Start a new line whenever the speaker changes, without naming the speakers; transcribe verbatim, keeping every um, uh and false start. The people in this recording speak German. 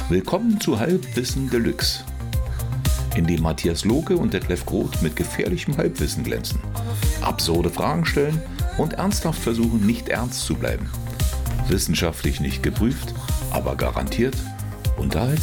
Willkommen zu Halbwissen Deluxe, in dem Matthias Lohke und Detlef Groth mit gefährlichem Halbwissen glänzen, absurde Fragen stellen und ernsthaft versuchen, nicht ernst zu bleiben. Wissenschaftlich nicht geprüft, aber garantiert unterhaltsam.